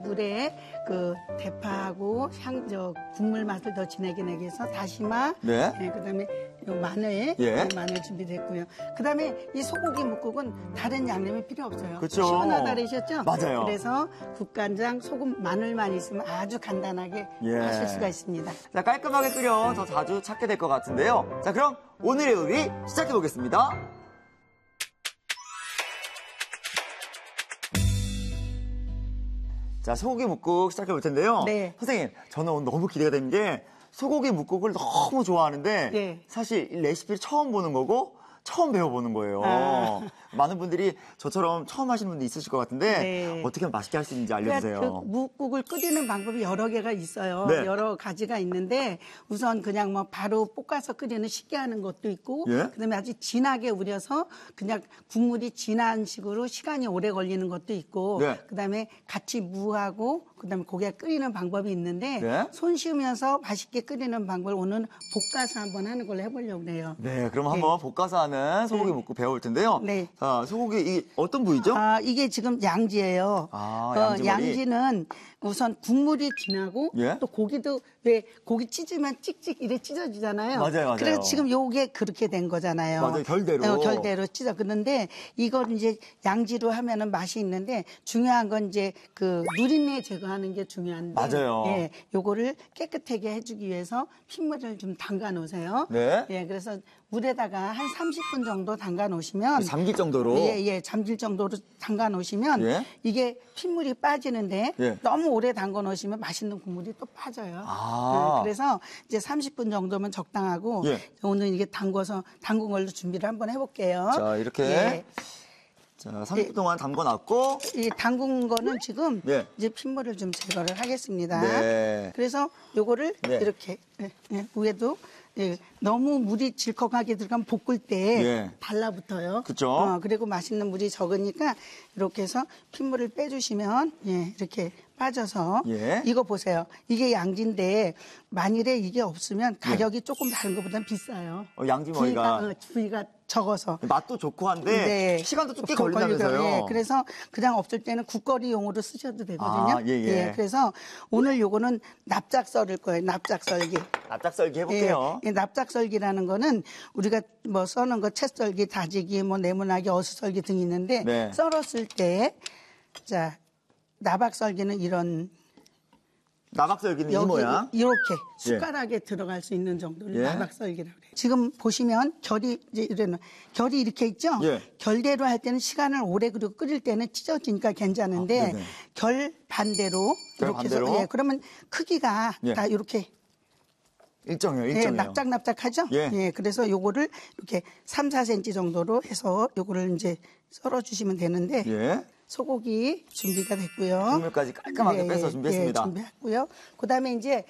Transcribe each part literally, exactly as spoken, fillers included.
물에 그 대파하고 향, 저 국물 맛을 더 진하게 내기 위해서 다시마, 네. 네, 그다음에 요 마늘, 예. 마늘 준비됐고요. 그다음에 이 소고기 묵국은 다른 양념이 필요 없어요. 그쵸. 시원하다 그러셨죠? 맞아요. 그래서 국간장, 소금, 마늘만 있으면 아주 간단하게 예. 하실 수가 있습니다. 자, 깔끔하게 끓여 더 자주 찾게 될 것 같은데요. 자, 그럼 오늘의 요리 시작해 보겠습니다. 자, 소고기 묵국 시작해 볼 텐데요. 네. 선생님, 저는 오늘 너무 기대가 되는 게 소고기 묵국을 너무 좋아하는데 네. 사실 이 레시피를 처음 보는 거고 처음 배워보는 거예요. 아. 많은 분들이 저처럼 처음 하시는 분도 있으실 것 같은데 네. 어떻게 하면 맛있게 할 수 있는지 알려주세요. 그러니까 그 묵국을 끓이는 방법이 여러 개가 있어요. 네. 여러 가지가 있는데 우선 그냥 뭐 바로 볶아서 끓이는 쉽게 하는 것도 있고 예? 그다음에 아주 진하게 우려서 그냥 국물이 진한 식으로 시간이 오래 걸리는 것도 있고 네. 그다음에 같이 무하고 그다음에 고기가 끓이는 방법이 있는데 네. 손 쉬우면서 맛있게 끓이는 방법을 오늘 볶아서 한번 하는 걸로 해보려고 해요. 네, 그럼 한번 볶아서 하는 소고기 네. 묵국 배워볼 텐데요. 네. 자, 소고기 이 어떤 부위죠? 아, 이게 지금 양지예요. 아, 어, 양지머리. 양지는 우선 국물이 진하고 예? 또 고기도 왜 고기 찢으면 찍찍 이래 찢어지잖아요. 맞아요, 맞아요. 그래서 지금 요게 그렇게 된 거잖아요. 맞아요, 결대로. 어, 결대로 찢어. 그런데 이걸 이제 양지로 하면은 맛이 있는데 중요한 건 이제 그 누린내 제거하는 게 중요한데. 맞아요. 예, 요거를 깨끗하게 해주기 위해서 핏물을 좀 담가 놓으세요. 네. 예, 그래서 물에다가 한 삼십 분 정도 담가 놓으시면 잠길 정도로. 예, 예, 잠길 정도로 담가 놓으시면 예? 이게 핏물이 빠지는데 예. 너무 오래 담가 놓으시면 맛있는 국물이 또 빠져요. 아. 네, 그래서 이제 삼십 분 정도면 적당하고 예. 오늘 이게 담궈서 담근 걸로 준비를 한번 해볼게요. 자, 이렇게. 예. 자, 삼십 분 동안 담궈놨고. 이 담근 거는 지금 예. 이제 핏물을 좀 제거를 하겠습니다. 네. 그래서 요거를 네. 이렇게 예, 예, 위에도 예, 너무 물이 질컥하게 들어가면 볶을 때 예. 달라붙어요. 그쵸. 어, 그리고 맛있는 물이 적으니까 이렇게 해서 핏물을 빼주시면 예, 이렇게 빠져서 예. 이거 보세요. 이게 양지인데 만일에 이게 없으면 가격이 조금 다른 것보다는 비싸요. 어, 양지머리가. 부위가, 어, 부위가 적어서. 맛도 좋고 한데 네. 시간도 좀 꽤 국- 걸린다면서요. 걸리고요. 예, 그래서 그냥 없을 때는 국거리용으로 쓰셔도 되거든요. 아, 예, 예. 그래서 오늘 요거는 납작 썰을 거예요. 납작 썰기. 납작썰기 해볼게요. 예, 이 납작 썰기라는 거는 우리가 뭐 써는 거 채썰기, 다지기, 뭐 네모나기, 어슷썰기 등이 있는데 네. 썰었을 때 자 나박 썰기는 이런 나박썰기는 이 여기 모양. 이렇게 숟가락에 들어갈 수 있는 정도를 예. 나박썰기라고 그래요. 지금 보시면 결이 이제 이런 결이 이렇게 있죠. 예. 결대로 할 때는 시간을 오래 그리고 끓일 때는 찢어지니까 괜찮은데 아, 네네. 결 반대로 결 이렇게 반대로? 해서 예, 그러면 크기가 예. 다 이렇게 일정이요, 예, 일정이요. 납작납작하죠? 예. 그래서 요거를 이렇게 삼, 사 센티미터 정도로 해서 요거를 이제 썰어 주시면 되는데 예. 소고기 준비가 됐고요. 국물까지 깔끔하게 빼서 준비했습니다. 예, 준비했고요. 그다음에 이제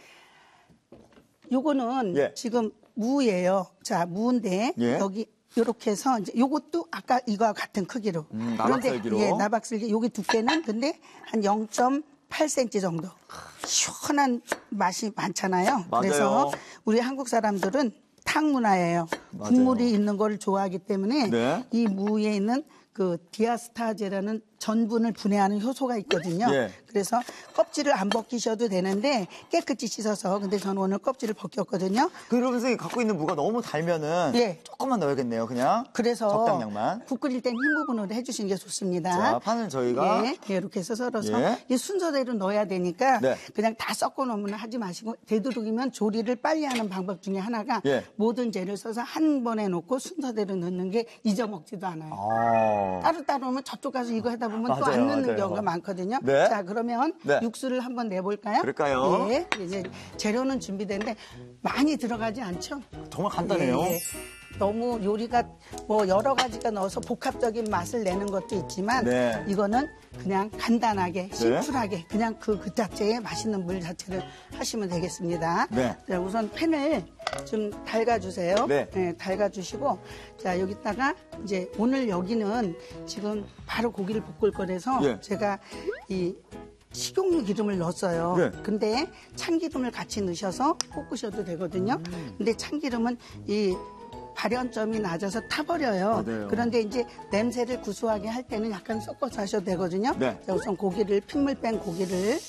요거는 예. 지금 무예요. 자, 무인데 예. 여기 이렇게 해서 이제 요것도 아까 이거와 같은 크기로. 음, 나박썰기로. 그런데, 예, 나박썰기. 여기 두께는 근데 한 영 점 팔 센티미터 정도. 시원한 맛이 많잖아요. 맞아요. 그래서 우리 한국 사람들은 탕 문화예요. 맞아요. 국물이 있는 걸 좋아하기 때문에 네. 이 무에 있는 그 디아스타제라는 전분을 분해하는 효소가 있거든요. 예. 그래서 껍질을 안 벗기셔도 되는데 깨끗이 씻어서 근데 저는 오늘 껍질을 벗겼거든요. 그러면 선생님 갖고 있는 무가 너무 달면은 예. 조금만 넣어야겠네요, 그냥. 그래서 적당량만. 국 끓일 땐 흰 부분으로 해주시는 게 좋습니다. 자, 파는 저희가 예, 예, 이렇게 해서 썰어서 예. 이 순서대로 넣어야 되니까 네. 그냥 다 섞어 놓으면 하지 마시고 되도록이면 조리를 빨리 하는 방법 중에 하나가 예. 모든 재료를 써서 한 번에 놓고 순서대로 넣는 게 잊어먹지도 않아요. 아. 따로따로 하면 저쪽 가서 이거 하다 보면 또 맞아요, 안 넣는 맞아요. 경우가 많거든요. 네. 자, 그러면 네. 육수를 한번 내볼까요? 그럴까요? 예. 이제 재료는 준비됐는데 많이 들어가지 않죠? 정말 간단해요. 예, 예. 너무 요리가 뭐 여러 가지가 넣어서 복합적인 맛을 내는 것도 있지만 네. 이거는 그냥 간단하게 심플하게 그냥 그, 그 자체의 맛있는 물 자체를 하시면 되겠습니다. 네. 자, 우선 팬을 좀 달가주세요. 네. 달가주시고 자 여기다가 이제 오늘 여기는 지금 바로 고기를 볶을 거라서 예. 제가 이 식용유 기름을 넣었어요. 네. 근데 참기름을 같이 넣으셔서 볶으셔도 되거든요. 음. 근데 참기름은 이 발연점이 낮아서 타버려요. 맞아요. 그런데 이제 냄새를 구수하게 할 때는 약간 섞어서 하셔도 되거든요. 네. 자, 우선 고기를 핏물 뺀 고기를